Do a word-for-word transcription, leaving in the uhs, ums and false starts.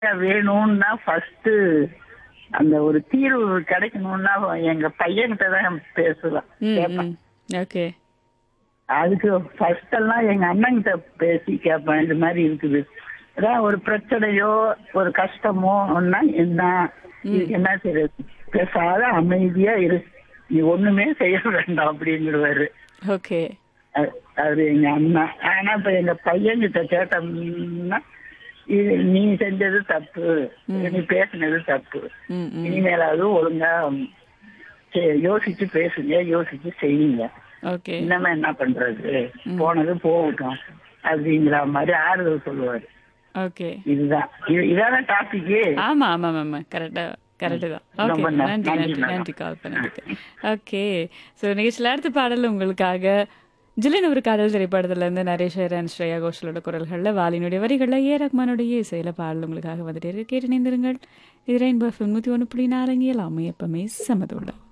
வேணும்னா ஃபர்ஸ்ட் அந்த ஒரு தீர்வு கிடைக்கணும்னா எங்க பையன்கிட்ட தான் பேசுவேன் ம், கேட்பேன். ம். ஓகே. அதுக்கு ஃபர்ஸ்ட் எல்லாம் எங்க அண்ணன்கிட்ட பேசி கேட்பேன். இந்த மாதிரி இருக்குது, அதான் ஒரு பிரச்சனையோ ஒரு கஷ்டமோ ஒன்னா என்ன இதுக்கு என்ன செய்யறது, பேசாத அமைதியா இரு, நீ ஒண்ணுமே செய்ய வேண்டாம் அப்படிங்கிறவாரு. ஓகே. அது அது எங்க அண்ணா. ஆனா இப்ப எங்க பையன்கிட்ட கேட்டோம்னா, இது நீ செஞ்சது தப்பு, நீ பேசுனது தப்பு, ம், ம். இனிமேலாவது ஒழுங்கா சே- யோசிச்சு பேசுங்க, யோசிச்சு செய்யுங்க, ஓகே. இன்னமே என்ன பண்றது, போனது போகட்டும் அப்படிங்கிற மாதிரி ஆறுதல் சொல்லுவாரு. ஓகே. இதுதான் இது- இதான டாபிக். ஆமா, ஆமா, ஆமா. கரெக்டா கரெக்டு தான். ஓகே. ரொம்ப ந- நன்றி, நன்றி நன்றி, மேடம். நன்றி கால் பண்ணதுக்கு. ஓகே. ஸோ நிகழ்ச்சியில் அடுத்த பாடல் உங்களுக்காக ஜில்லின் ஒரு காதல் திரைப்படத்துல இருந்து நரேஷ் அண்ட் ஸ்ரேயா கோஷலோட குரல்களில் வாலினுடைய வரிகளில் ஏ ரஹ்மானுடைய இசையில பாடல் உங்களுக்காக வந்துட்டு இருக்கு. கேட்டு இணைந்திருங்கள். இது ரெயின்போ எஃப்எம் நூற்றி ஒன்று புள்ளி நாலு, இங்கே எல்லாமே எப்பவுமே சமதோட.